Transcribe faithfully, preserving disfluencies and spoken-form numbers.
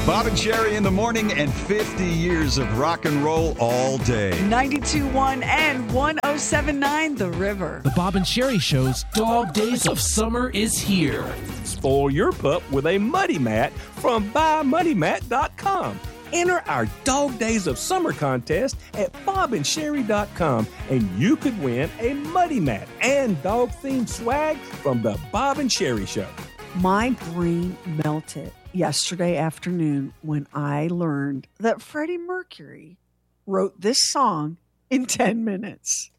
Bob and Sherry in the morning and fifty years of rock and roll all day. ninety-two point one and one oh seven point nine The River. The Bob and Sherry Show's Dog Days of Summer is here. Spoil your pup with a Muddy Mat from buy muddy mat dot com. Enter our Dog Days of Summer contest at bob and sherry dot com, and you could win a Muddy Mat and dog-themed swag from the Bob and Sherry Show. My brain melted yesterday afternoon when I learned that Freddie Mercury wrote this song in ten minutes.